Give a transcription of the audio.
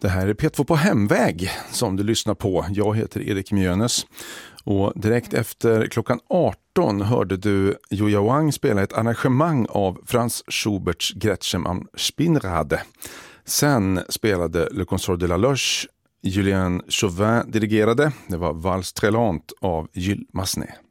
Det här är P2 på hemväg som du lyssnar på. Jag heter Erik Mjönes och direkt efter klockan 18 hörde du Julia Wang spela ett arrangemang av Franz Schuberts Gretchen am Spinnrade. Sen spelade Le Concert de la Loge, Julien Chauvin dirigerade. Det var Valse Trelante av Gilles Massenet.